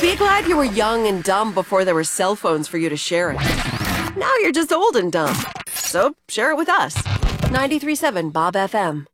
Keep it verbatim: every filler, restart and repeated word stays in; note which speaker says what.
Speaker 1: Be glad you were young and dumb before there were cell phones for you to share it. Now you're just old and dumb. So share it with us. ninety-three point seven Bob F M.